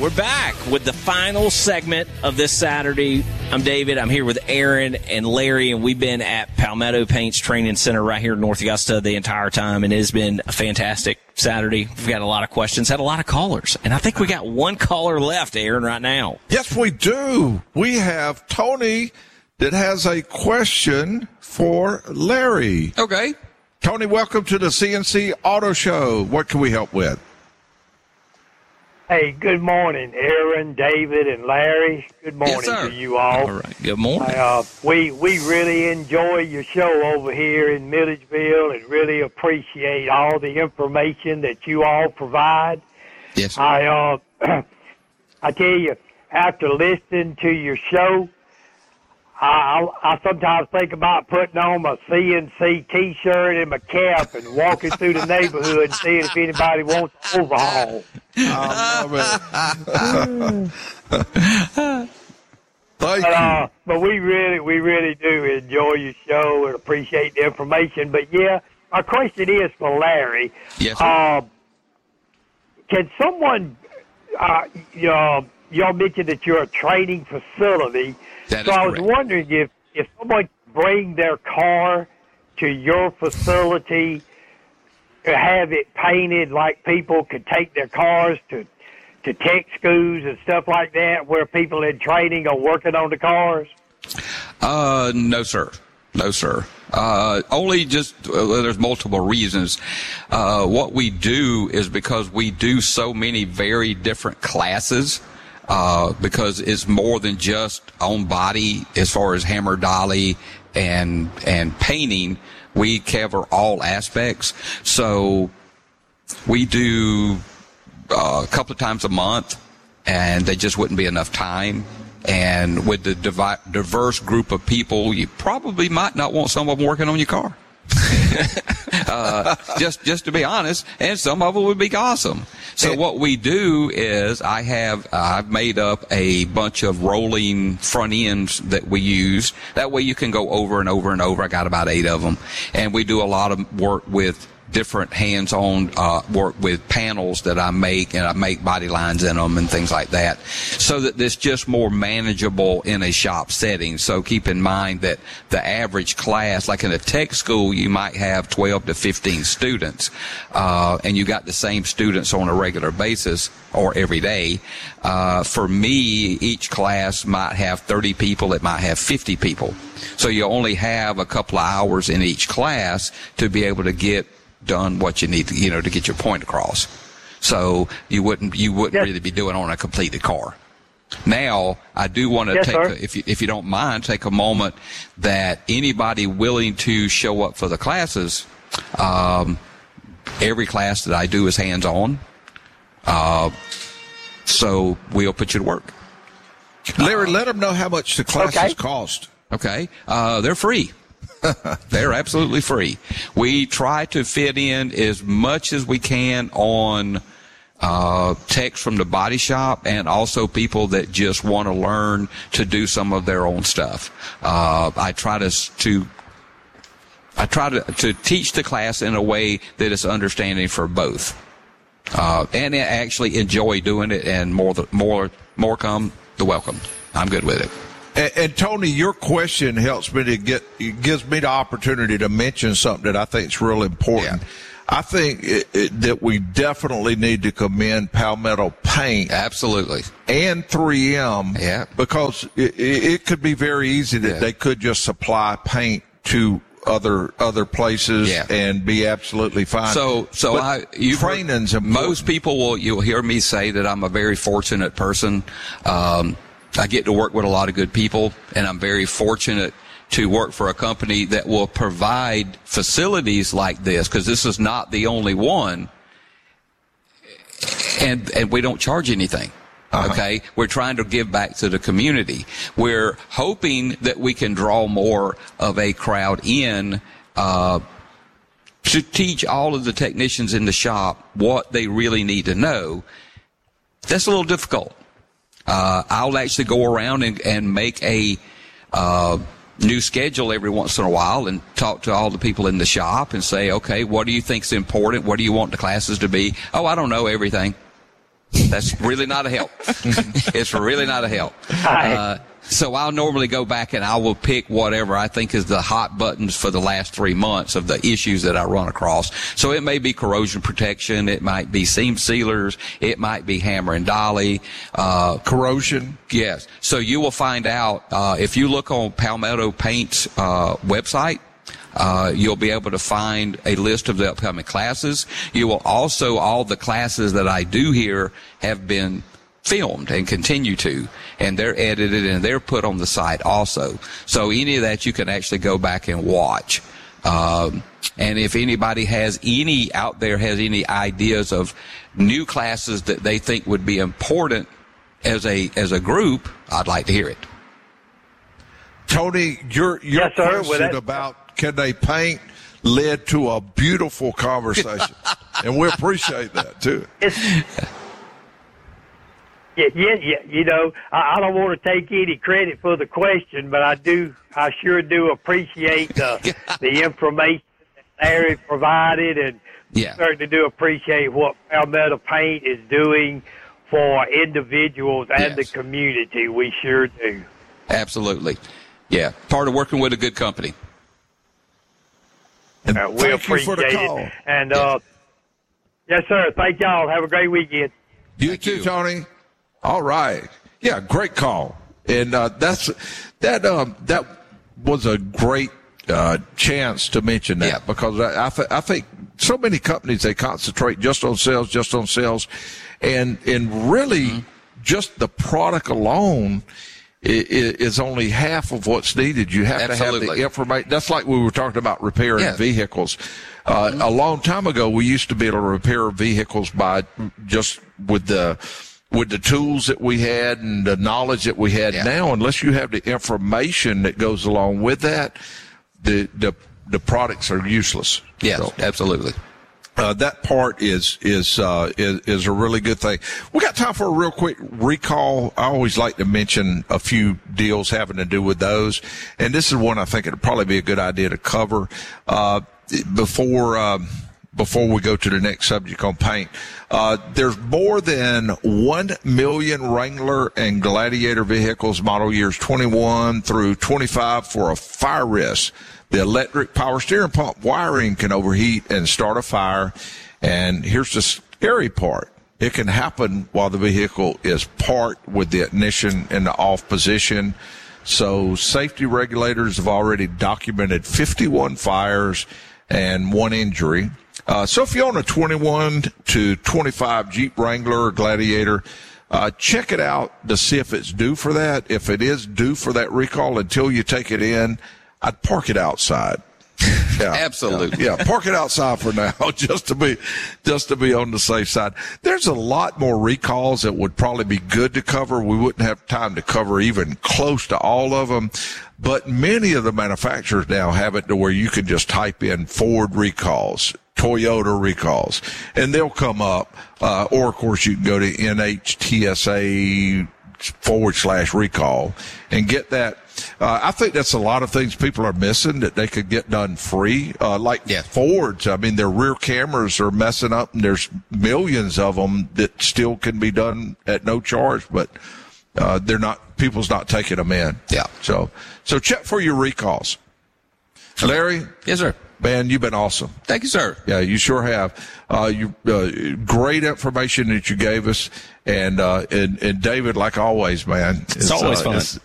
We're back with the final segment of this Saturday. I'm David. I'm here with Aaron and Larry, and we've been at Palmetto Paints Training Center right here in North Augusta the entire time, and it has been a fantastic Saturday. We've got a lot of questions, had a lot of callers, and I think we got one caller left, Aaron, right now. Yes, we do. We have Tony that has a question for Larry. Okay. Tony, welcome to the CNC Auto Show. What can we help with? Hey, good morning, Aaron, David, and Larry. Good morning to you all. All right. Good morning. We really enjoy your show over here in Milledgeville and really appreciate all the information that you all provide. Yes, sir. I tell you, after listening to your show, I sometimes think about putting on my CNC T-shirt and my cap and walking through the neighborhood and seeing if anybody wants an overhaul. I love it. Thank you. But we really do enjoy your show and appreciate the information. But yeah, our question is for Larry. Yes, sir. Can someone, y'all mentioned that you're a training facility. That so is I was correct. wondering if someone bring their car to your facility to have it painted, like people could take their cars to tech schools and stuff like that, where people in training are working on the cars? No, sir. No, sir. Only just, there's multiple reasons. What we do is because we do so many very different classes, because it's more than just on body as far as hammer dolly and painting. We cover all aspects. So we do a couple of times a month, and there just wouldn't be enough time. And with the diverse group of people, you probably might not want some of them working on your car. Just to be honest, and some of them would be awesome. So what we do is I've made up a bunch of rolling front ends that we use. That way you can go over and over and over. I got about 8 of them. And we do a lot of work with different hands-on work with panels that I make, and I make body lines in them and things like that, so that it's just more manageable in a shop setting. So keep in mind that the average class, like in a tech school, you might have 12 to 15 students, and you got the same students on a regular basis or every day. For me, each class might have 30 people, it might have 50 people. So you only have a couple of hours in each class to be able to get done what you need to, to get your point across. So you wouldn't really be doing on a completed car. Now, I do want to if you don't mind, take a moment that anybody willing to show up for the classes, every class that I do is hands-on. So we'll put you to work. Larry, let them know how much the classes cost. Okay. They're free. They're absolutely free. We try to fit in as much as we can on techs from the body shop, and also people that just want to learn to do some of their own stuff. I try to teach the class in a way that is understanding for both, and I actually enjoy doing it. And more come the welcome. I'm good with it. And Tony, your question helps me it gives me the opportunity to mention something that I think is real important. Yeah. I think that we definitely need to commend Palmetto Paint. Absolutely. And 3M. Yeah. Because it could be very easy that they could just supply paint to other places and be absolutely fine. Training's important. Most people you'll hear me say that I'm a very fortunate person. I get to work with a lot of good people, and I'm very fortunate to work for a company that will provide facilities like this, because this is not the only one, and we don't charge anything. Okay? We're trying to give back to the community. We're hoping that we can draw more of a crowd in to teach all of the technicians in the shop what they really need to know. That's a little difficult. I'll actually go around and make a new schedule every once in a while and talk to all the people in the shop and say, okay, what do you think's important? What do you want the classes to be? Oh, I don't know everything. That's really not a help. It's really not a help. So I'll normally go back and I will pick whatever I think is the hot buttons for the last 3 months of the issues that I run across. So it may be corrosion protection. It might be seam sealers. It might be hammer and dolly. Corrosion. Yes. So you will find out, if you look on Palmetto Paint's website, you'll be able to find a list of the upcoming classes. You will also, all the classes that I do here have been filmed and continue to, and they're edited and they're put on the site also. So any of that you can actually go back and watch. And if anybody has any ideas of new classes that they think would be important as a group, I'd like to hear it. Tony, your yes, sir. question about can they paint led to a beautiful conversation, and we appreciate that too. Yeah. You know, I don't want to take any credit for the question, but I sure do appreciate the information that Larry provided, and certainly do appreciate what Palmetto Paint is doing for individuals and the community. We sure do. Absolutely. Yeah. Part of working with a good company. We appreciate it. And, yes, sir. Thank y'all. Have a great weekend. You too, Tony. All right. Yeah, great call. And that was a great chance to mention that because I think so many companies, they concentrate just on sales, and really just the product alone is only half of what's needed. You have to have the information. That's like we were talking about repairing vehicles. A long time ago, we used to be able to repair vehicles by just with the tools that we had and the knowledge that we had. Now, unless you have the information that goes along with that, the products are useless. Yes, so, absolutely. That part is a really good thing. We got time for a real quick recall. I always like to mention a few deals having to do with those, and this is one I think it'd probably be a good idea to cover before we go to the next subject on paint. There's more than 1 million Wrangler and Gladiator vehicles model years 21 through 25 for a fire risk. The electric power steering pump wiring can overheat and start a fire. And here's the scary part. It can happen while the vehicle is parked with the ignition in the off position. So safety regulators have already documented 51 fires and 1 injury. So if you own a 21 to 25 Jeep Wrangler or Gladiator, check it out to see if it's due for that. If it is due for that recall until you take it in, I'd park it outside. Yeah, absolutely. Yeah, park it outside for now, just to be on the safe side. There's a lot more recalls that would probably be good to cover. We wouldn't have time to cover even close to all of them, but many of the manufacturers now have it to where you can just type in Ford recalls, Toyota recalls, and they'll come up. Or of course you can go to NHTSA/recall and get that. I think that's a lot of things people are missing that they could get done free. Fords, I mean, their rear cameras are messing up, and there's millions of them that still can be done at no charge, but people's not taking them in. Yeah. So check for your recalls. Larry? Yes, sir. Man, you've been awesome. Thank you, sir. Yeah, you sure have. Great information that you gave us, and David, like always, man, it's always fun.